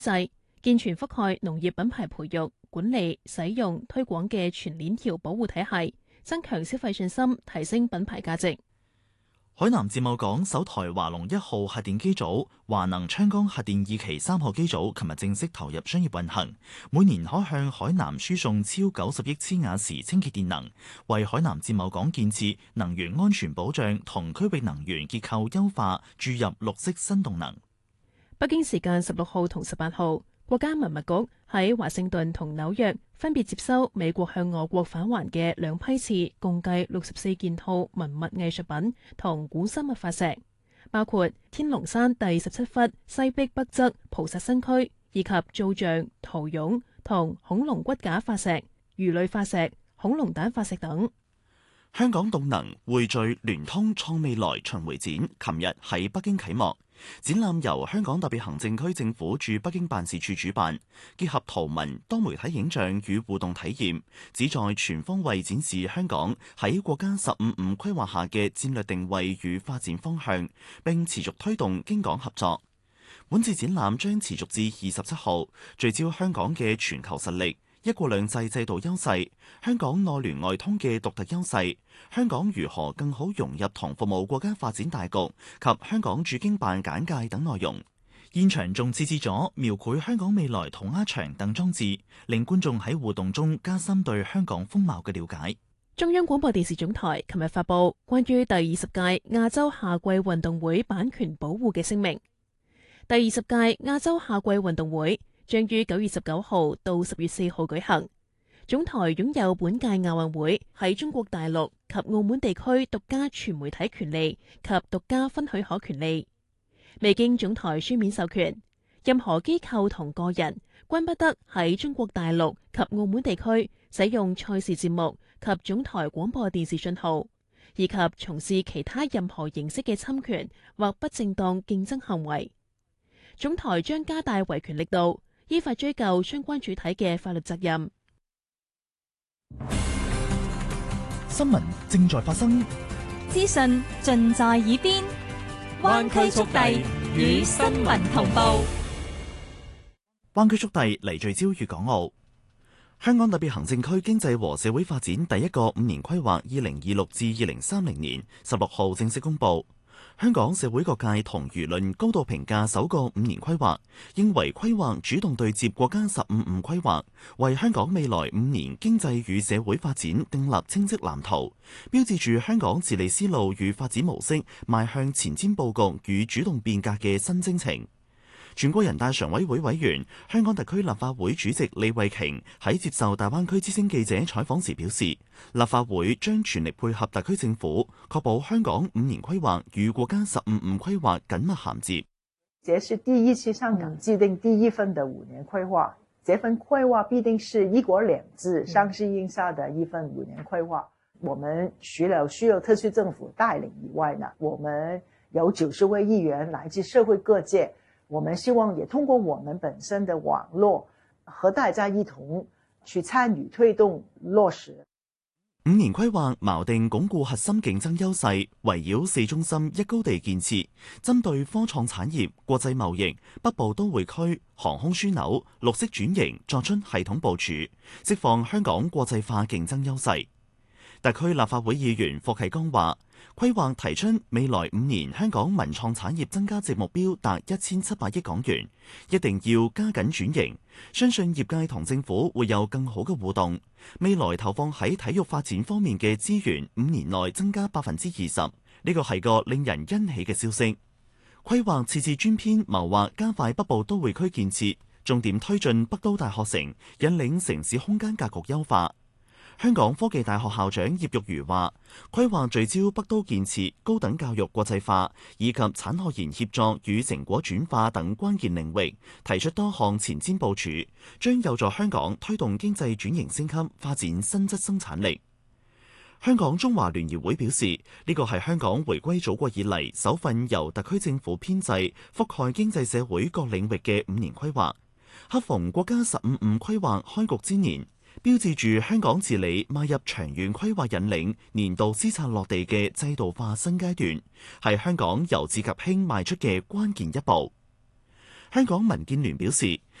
制，健全覆蓋農業品牌培育、管理、使用、推廣嘅全鏈條保護體系，增強消費信心，提升品牌價值。 海南自貿港首台華龍1號核電機組、華能昌江核電2期3號機組琴日正式投入商業運行，每年可向海南輸送超90億千瓦時清潔電能，為海南自貿港建設、能源安全保障同區域能源結構優化注入綠色新動能。 北京時間16號同18號，國家文物局喺華盛頓同紐約分別接收美國向俄國返還嘅2批次，共計64件套文物藝術品同古生物化石，包括天龍山第17窟西壁北側菩薩身軀，以及造像、陶俑同恐龍骨架化石、魚類化石、恐龍蛋化石等。 香港動能匯聚聯通創未來巡迴展琴日喺北京啟幕。展覽由香港特別行政區政府駐北京辦事處主辦，結合圖文、多媒體影像與互動體驗，旨在全方位展示香港喺國家15+5規劃下嘅戰略定位與發展方向，並持續推動京港合作。本次展覽將持續至27號，聚焦香港嘅全球實力、一國兩制制度優勢、香港內聯外通嘅獨特優勢、香港如何更好融入同服務國家發展大局及香港駐京辦簡介等內容。現場仲設置咗描繪香港未來塗鴉牆等裝置，令觀眾喺互動中加深對香港風貌嘅了解。 中央廣播電視總台琴日發布關於第20屆亞洲夏季運動會版權保護嘅聲明。第20屆亞洲夏季運動會將於9月19號到10月4號舉行。總台擁有本屆亞運會喺中國大陸及澳門地區獨家全媒體權利及獨家分許可權利。未經總台書面授權，任何機構同個人均不得喺中國大陸及澳門地區使用賽事節目及總台廣播電視信號，以及從事其他任何形式嘅侵權或不正當競爭行為。總台將加大維權力度，依法追究相關主體嘅法律責任。 新聞正在發生， 資訊盡在耳邊，灣區速遞與新聞同步。 灣區速遞嚟聚焦粵港澳。香港特別行政區經濟和社會發展第一個5年規劃2026至2030年16號正式公布。香港社會各界同輿論高度評價首個5年規劃，認為規劃主動對接國家15+5規劃，為香港未來5年經濟與社會發展訂立清晰藍圖，標誌住香港治理思路與發展模式邁向前瞻佈局與主動變革嘅新征程。全國人大常委會委員、香港特區立法會主席李慧瓊喺接受大灣區之聲記者採訪時表示，立法會將全力配合特區政府，確保香港5年規劃與國家15+5規劃緊密銜接。 這是第一次香港制定第一份的5年規劃，這份規劃必定是一國兩制上市印下的一份5年規劃。我們除了需要特區政府帶領以外呢，我們有90位議員來自社會各界。我們希望也通過我們本身的網絡，和大家一同去參與推動落實。 5年規劃錨定鞏固核心競爭優勢，圍繞4中心1高地建設，針對科創產業、國際貿易、北部都會區、航空樞紐、綠色轉型作出系統部署，釋放香港國際化競爭優勢。特區立法會議員霍啟剛話，規劃提出未來5年香港文創產業增加值目標達1700億港元，一定要加緊轉型。相信業界同政府會有更好嘅互動。未來投放喺體育發展方面嘅資源5年內增加20%，呢個係個令人欣喜嘅消息。規劃設置專篇謀劃加快北部都會區建設，重點推進北都大學城，引領城市空間格局優化。香港科技大學校長葉玉如話，規劃聚焦北都建設、高等教育國際化以及產學研協作與成果轉化等關鍵領域，提出多項前瞻部署，將有助香港推動經濟轉型升級，發展新質生產力。香港中華聯誼會表示，呢個係香港回歸祖國以嚟首份由特區政府編制、覆蓋經濟社會各領域嘅5年規劃，恰逢國家15+5規劃開局之年，標誌住香港治理邁入長遠規劃引領、年度施策落地嘅制度化新階段，係香港由治及興邁出嘅關鍵一步。 香港民建聯表示，